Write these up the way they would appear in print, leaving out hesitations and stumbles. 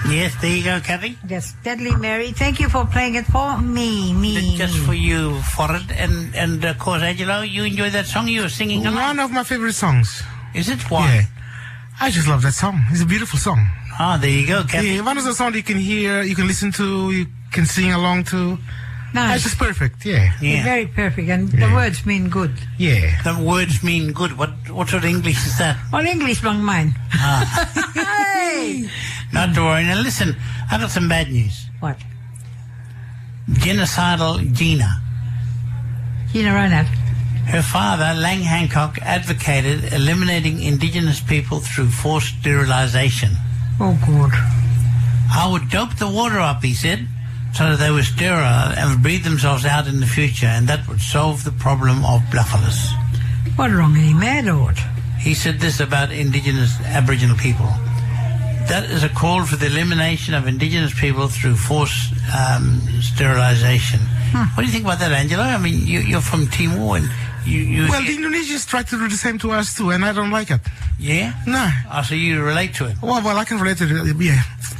Yes, there you go, Kathy. Yes, Deadly Mary. Thank you for playing it for me. Just for you, Forrest. And of course, Angelo, you enjoyed that song you were singing along? One of my favorite songs. Is it? Why? Yeah. I just love that song. It's a beautiful song. Ah, there you go, Kathy. Yeah, one of the songs you can hear, you can listen to, you can sing along to. Nice. It's just perfect, yeah. Yeah. Very perfect, and the words mean good. Yeah. The words mean good. What sort of English is that? All English long mine. Hey! Not to worry. Now listen, I got some bad news. What? Genocidal Gina. Gina Reinhardt. Her father, Lang Hancock, advocated eliminating indigenous people through forced sterilization. Oh, good. I would dope the water up, he said, so that they were sterile and would breathe themselves out in the future, and that would solve the problem of blufferless. What wrong? Any mad or what? He said this about indigenous Aboriginal people. That is a call for the elimination of indigenous people through forced sterilization. What do you think about that, Angelo? I mean, you're from Timor, and you Well, the Indonesians try to do the same to us too, and I don't like it. Yeah? No. Oh, so you relate to it? Well, I can relate to it, yeah.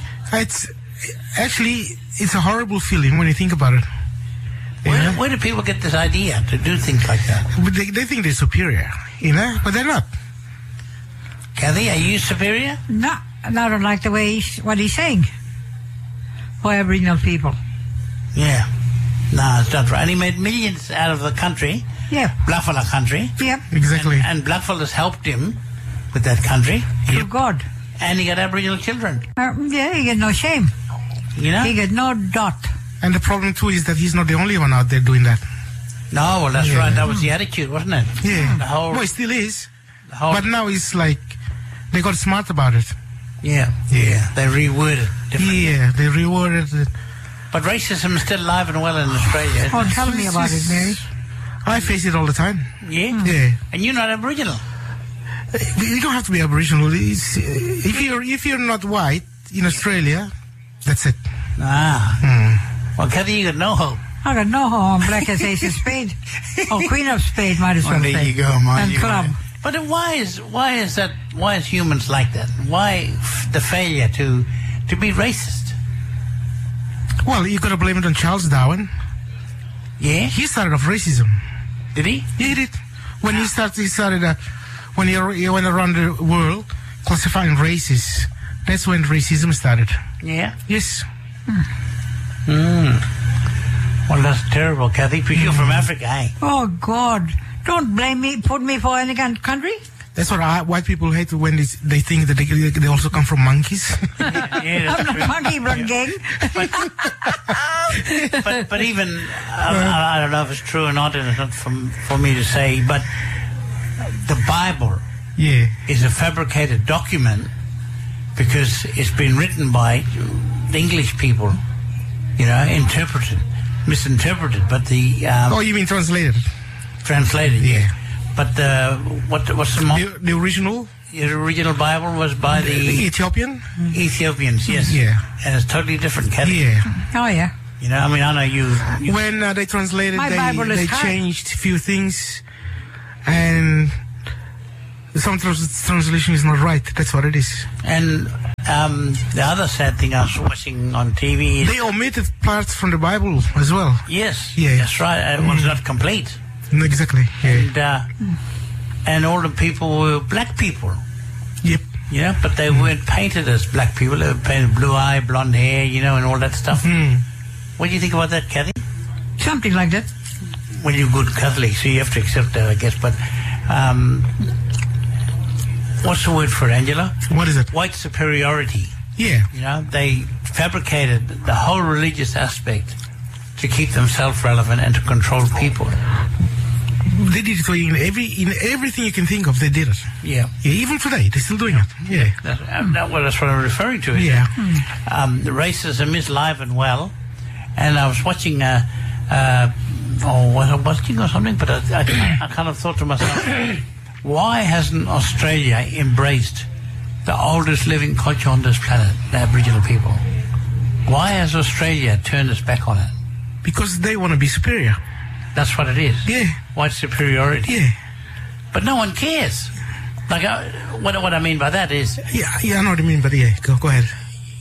It's a horrible feeling when you think about it. Where do people get this idea to do things like that? But they think they're superior, but they're not. Kathy, are you superior? No, I don't like the way what he's saying. For Aboriginal people. Yeah. No, it's not right. And he made millions out of the country. Yeah. Bluffalo country. Yep. Exactly. And Bluffalo's helped him with that country. Through God. And he got Aboriginal children. Yeah, he got no shame. You know? He got no dot. And the problem too is that he's not the only one out there doing that. No, well, that's right. That was the attitude, wasn't it? Yeah. Well, it still is. But now it's like they got smart about it. Yeah. They reworded differently. Yeah, they reworded it. But racism is still alive and well in Australia. Oh, tell me about it, Mary. I face it all the time. Yeah? Yeah. And you're not Aboriginal. You don't have to be Aboriginal. If you're not white in Australia, that's it. Well, Kathy, you got no hope. I got no hope. I'm black as Ace of Spade. Oh, Queen of Spade, might as well say. There you go, man. And Club. But why is that? Why is humans like that? Why the failure to be racist? Well, you got to blame it on Charles Darwin. Yeah, he started off racism. Did he? Yeah, he did. When he started. When he went around the world classifying races, that's when racism started. Yeah. Yes. Well, that's terrible, Kathy. Because you're from Africa, eh? Oh God! Don't blame me. Put me for any country. That's what white people hate when they think that they also come from monkeys. Yeah, I'm not monkey blood gang. But even I don't know if it's true or not, and it's not for me to say. But the Bible, is a fabricated document because it's been written by the English people, misinterpreted. But the you mean translated? Translated, yeah. But what's the original? The original Bible was by the Ethiopians, yes. Yeah. And it's totally different, Kathy. Yeah. Oh, yeah. I mean, I know you when they translated, they hard. changed a few things, and some translation is not right. That's what it is. And the other sad thing I was watching on TV is they omitted parts from the Bible as well. Yes. Yeah. That's right. It was not complete. Exactly. Yeah. And all the people were black people. Yep. But they weren't painted as black people. They were painted blue eye, blonde hair, and all that stuff. What do you think about that, Kathy? Something like that. Well, you're good Catholic, so you have to accept that, I guess. But what's the word for it, Angela? What is it? White superiority. Yeah. They fabricated the whole religious aspect to keep themselves relevant and to control people. They did it in everything you can think of. They did it. Yeah. Even today, they're still doing it. Yeah. That's what I'm referring to. Yeah. The racism is live and well, and I was watching watching or something, but I kind of thought to myself, why hasn't Australia embraced the oldest living culture on this planet, the Aboriginal people? Why has Australia turned its back on it? Because they want to be superior. That's what it is. Yeah. White superiority. Yeah. But no one cares. Like, what I mean by that is... Yeah, I know what you mean, but go ahead.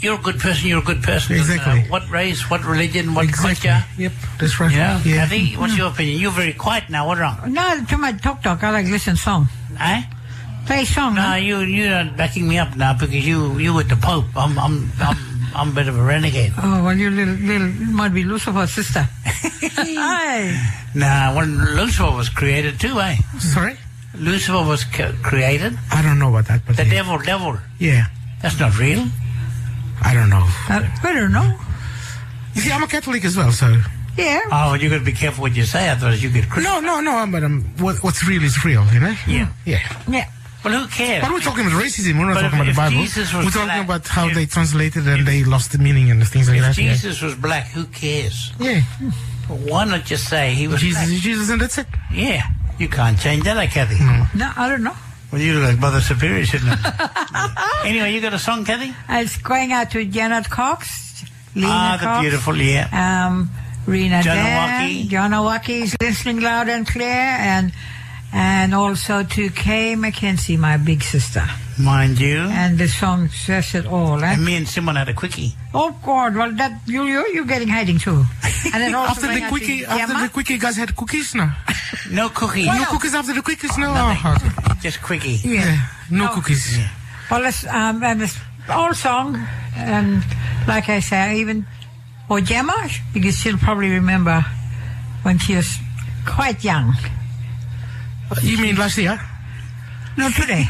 you're a good person. You're a good person. Exactly. What race? What religion? What exactly. culture? Yep, that's right. Yeah. Yeah. Kathy, what's your opinion? You're very quiet now. What's wrong? No, too much talk. I like listen song. Eh? Play song. No, huh? you're not backing me up now because you with the Pope. I'm a bit of a renegade. Oh well, you little might be Lucifer's sister. Aye. Nah, when Lucifer was created too, eh? Sorry? Lucifer was created. I don't know about that, but The devil. Yeah, That's not real. I don't know. I don't know. You see, I'm a Catholic as well, so. Yeah. Oh, you got to be careful what you say, otherwise you get Christian. No, but what's real is real, you know? Yeah. Yeah. Well, who cares? But we're talking about racism, we're not But talking about the if Bible. Jesus was We're talking black, about how if- they translated and they lost the meaning and things like If that. Jesus was black, who cares? Yeah. Why not just say he was Jesus black? is Jesus and that's it. Yeah. You can't change that, Kathy. No, I don't know. Well, you look like Mother Superior, shouldn't you? Anyway, you got a song, Kathy? It's going out to Janet Cox, Lena Ah, the Cox, beautiful, yeah. Rena Janawaki. Dan, Janawaki is listening loud and clear, and also to Kay Mackenzie, my big sister. Mind you. And the song says it all. Eh? And me and Simon had a quickie. Oh God! Well, that you're getting hiding too. And then also After going the out quickie, to after Gemma. the quickie, you guys had cookies now. No cookie. No cookies after the quickies, no. Nothing. Oh, okay. Just quickie. Yeah, no No. cookies. Yeah. Well, it's and this old song, and like I say, even for Gemma, because she'll probably remember when she was quite young. You mean last year? No, today.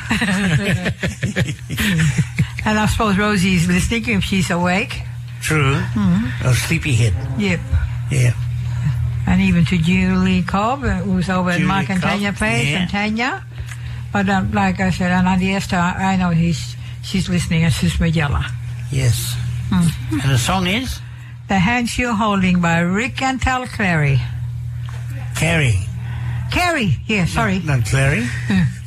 And I suppose Rosie's listening if she's awake. True. Or sleepyhead. Yep. Yeah. And even to Julie Cobb, who's over at Julie Mark and Cobb, Tanya Place, yeah. and Tanya. But like I said, and Auntie Esther, I know she's listening, and Sis Magella. Yes. And the song is? The Hands You're Holding by Rick and Tal Clary. Carrie. Carrie, yeah, sorry. Not Clary.